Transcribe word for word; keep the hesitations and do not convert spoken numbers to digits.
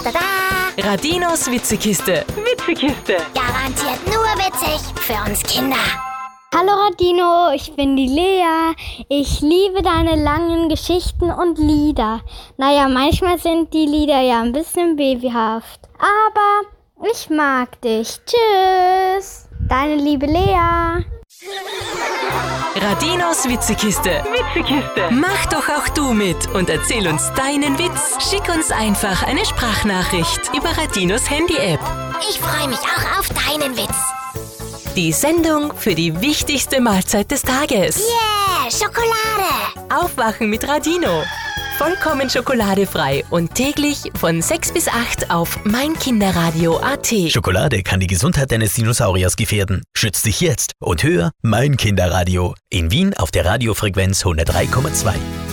da da. Radinos Witzekiste. Witzekiste. Garantiert nur witzig für uns Kinder. Hallo Radino, ich bin die Lea. Ich liebe deine langen Geschichten und Lieder. Naja, manchmal sind die Lieder ja ein bisschen babyhaft. Aber ich mag dich. Tschüss. Deine liebe Lea. Radinos Witzekiste. Witzekiste. Mach doch auch du mit und erzähl uns deinen Witz. Schick uns einfach eine Sprachnachricht über Radinos Handy-App. Ich freue mich auch auf deinen Witz. Die Sendung für die wichtigste Mahlzeit des Tages. Yeah, Schokolade. Aufwachen mit Radino. Vollkommen schokoladefrei und täglich von sechs bis acht auf meinkinderradio punkt at. Schokolade kann die Gesundheit deines Dinosauriers gefährden. Schütz dich jetzt und hör Mein Kinderradio. In Wien auf der Radiofrequenz hundertdrei Komma zwei.